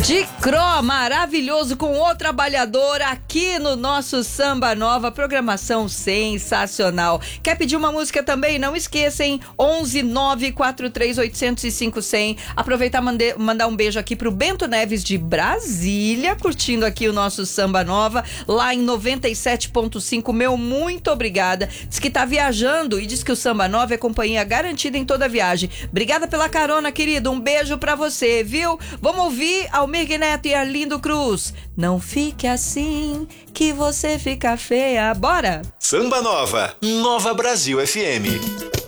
De Cro, maravilhoso, com O Trabalhador, aqui no nosso Samba Nova, programação sensacional. Quer pedir uma música também? Não esqueça, hein? 11 943 805 100. Aproveitar e mandar um beijo aqui pro Bento Neves de Brasília, curtindo aqui o nosso Samba Nova, lá em 97.5. Meu, muito obrigada. Diz que tá viajando e diz que o Samba Nova é companhia garantida em toda viagem. Obrigada pela carona, querido. Um beijo pra você, viu? Vamos ouvir Almir Neto e Arlindo Cruz. Não fique assim, que você fica feia. Bora! Samba Nova, Nova Brasil FM.